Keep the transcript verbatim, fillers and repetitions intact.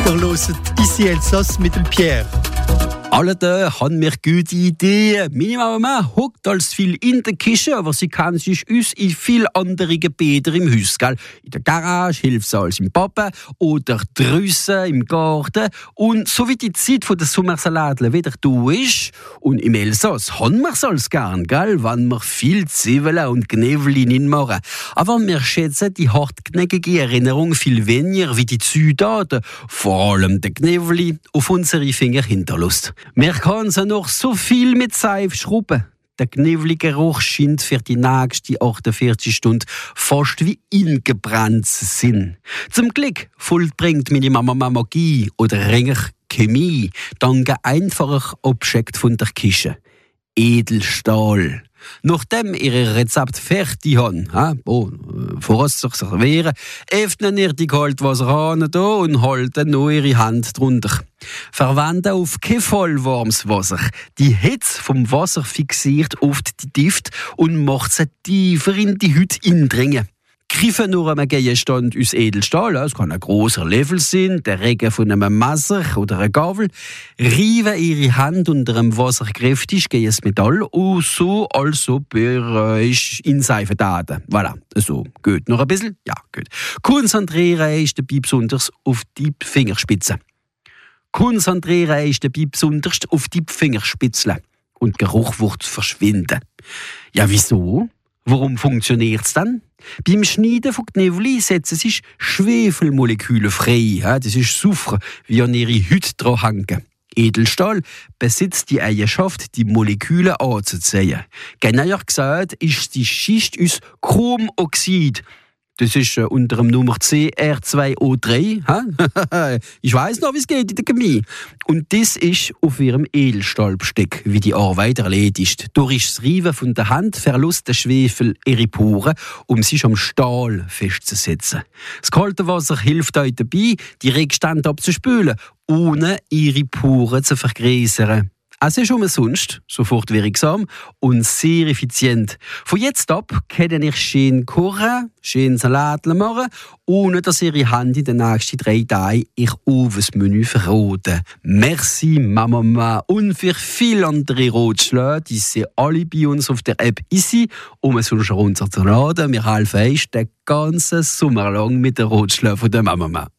Ihr hört «Ici Elsass» mit dem Pierre. Alle da haben wir gute Ideen. Meine Mama hockt als viel in der Küche, aber sie kann sich uns in viele andere Gebete im Haus, gell? In der Garage hilft sie als im Papa oder draussen im Garten. Und so wie die Zeit der Sommersalatler wieder da ist, und im Elsass haben wir es als gern, gell? Wenn wir viel Zwiebeln und Gnäveli machen. Aber wir schätzen die hartgnäckige Erinnerung viel weniger wie die Zutaten, vor allem der Gnäveli, auf unsere Finger hinterlässt. Wir können sie noch so viel mit Seife schrubben. Der Gnäveli-Geruch scheint für die nächsten achtundvierzig Stunden fast wie ingebrannt zu sein. Zum Glück vollbringt meine Mama Magie oder eigentlich Chemie dank einfacher Objekt von der Küche. Edelstahl. Nachdem ihre Rezept fertig haben, ha, oh, voraus sich servieren, öffnen ihr die Kaltwasserhahn da und halten noch ihre Hand drunter. Verwenden auf kein vollwarmes Wasser. Die Hitze vom Wasser fixiert oft die Gift und macht sie tiefer in die Haut eindringen. Greifen nur einem Gegenstand aus Edelstahl, es kann ein grosser Löffel sein, der Regen von einem Messer oder einer Gabel, reiben ihre Hand unter dem Wasser kräftig gegen das Metall und so, also äh, ist in Seife daten. Voilà, so, gut. Noch ein bisschen? Ja, gut. Konzentrieren ist dabei besonders auf die Fingerspitzen. Konzentrieren ist dabei besonders auf die Fingerspitzen. Und Geruch wird verschwinden. Ja, wieso? Warum funktioniert es dann? Beim Schneiden von Gnäveli setzen sich Schwefelmoleküle frei. Das ist Soufre, wie an ihre Haut dran hängen. Edelstahl besitzt die Eigenschaft, die Moleküle anzuziehen. Genauer gesagt ist die Schicht aus Chromoxid. Das ist äh, unter dem Nummer C R zwei O drei. Ich weiss noch, wie es geht in der Chemie. Und das ist auf ihrem Edelstahlbesteck, wie die Arbeit erledigt. Durch das Reiben von der Hand verlässt der Schwefel ihre Poren, um sich am Stahl festzusetzen. Das kalte Wasser hilft euch dabei, die Rückstände abzuspülen, ohne ihre Poren zu vergrößern. Es ist umsonst, sofort wirksam und sehr effizient. Von jetzt ab können ich schön kochen, schön Salat machen, ohne dass Ihre Hand in den nächsten drei Tagen ich auf das Menü verrote. Merci, Mama. Und für viele andere Ratschläge, die sind alle bei uns auf der App «Easy», um es uns runterzuladen. Wir helfen euch den ganzen Sommer lang mit den Ratschlägen von der Mama.